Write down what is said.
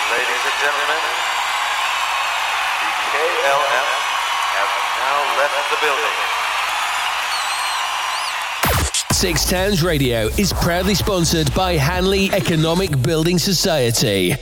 Ladies and gentlemen, the KLM have now left the building. Six Towns Radio is proudly sponsored by Hanley Economic Building Society.